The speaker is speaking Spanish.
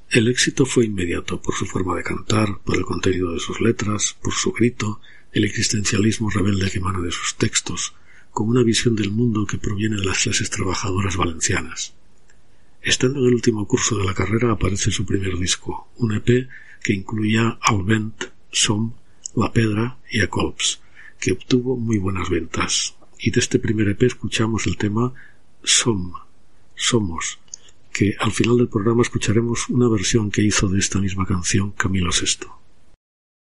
El éxito fue inmediato por su forma de cantar, por el contenido de sus letras, por su grito, el existencialismo rebelde que emana de sus textos, con una visión del mundo que proviene de las clases trabajadoras valencianas. Estando en el último curso de la carrera aparece su primer disco, un EP que incluía Al Vent, Som, La Pedra y A Colps, que obtuvo muy buenas ventas. Y de este primer EP escuchamos el tema Som, Somos, que al final del programa escucharemos una versión que hizo de esta misma canción Camilo Sesto.